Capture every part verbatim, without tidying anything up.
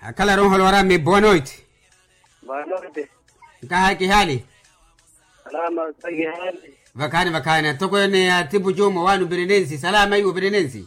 Akala ron holwara me boa noite. Boa noite. Kaha ki hali? Salama ki hali. Vakani vakani. Toko ne atibu jomo wanu Belenensi. Salama yu Belenensi.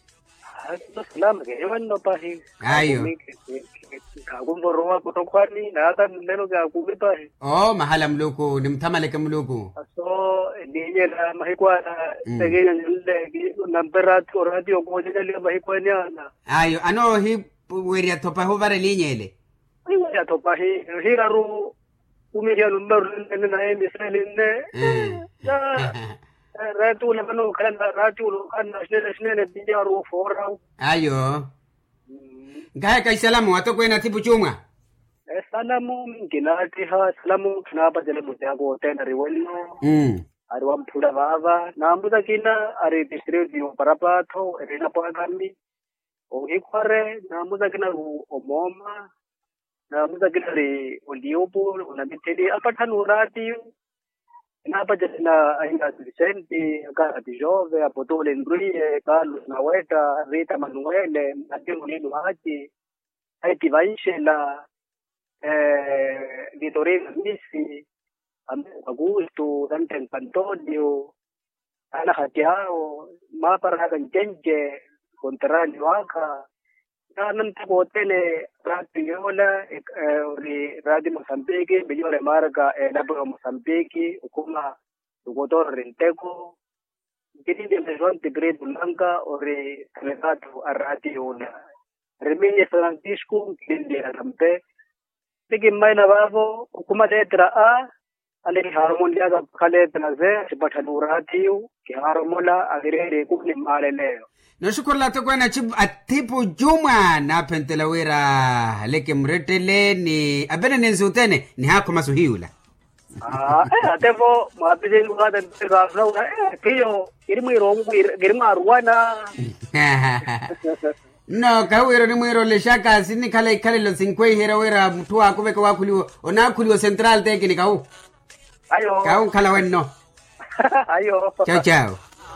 Salama ke yawan no pahi. Ayo. Kagumbo roa kutokwani na hata neno ka kubipa. Oh, mahala mloko ni mtamale ka mloko. So ndiye na mahikwa tegenya nile nambera to radio ko jele mahikwa nyana. Ayo, ano hi weria topa hovare linyele. Ya topa hi hiraru umiria numero nene na emisele ne. Ya ratu na bano kana ratu kana shene shene biya ro fora. Ayo. Gaya kay salamu ato ko na tibu chuma. Eh salamu ginati ha salamu na bajale mutago tena riwelno. Mm. Arwam pura baba namuda kina are district dio parapato erena pagambi. O ikware namuda kina omoma. Namuda kina ri oliopo na biteli apatanu rati. Na bajale na ainda Vicente ka Bijove apotole ndri Carlos na weta Rita Manuele atimo ni haji haiti vaishe la eh Vittorio Misi Augusto Dante Antonio ana hatiao mapara kan jenje kontrani waka nanan ko tele radiola ori radio Mozambique biyore marga e labo Mozambique ukuma ugotor renteko kini de mejon de grade blanca ori telegato a radio na remine Francisco kini de rampe tiki maina babo ukuma letra a ale harmonia ga khale tnaze sibatanu radio ki harmola agire kukni male leo. No shukurla to kwena chib atipu juma na pentelawera leke mretele ni abene nenzutene ni hako masuhiula. Ah, eh atevo mapije ngada ngasna eh kiyo irimi rongu girma ruana. No kawero ni mwero le shaka sini kale kale lo cinque hera wera mtu akubeka wakuliwo ona kuliwo central tekini kau. Ayo. Kau kala wenno. Ayo. Chao chao.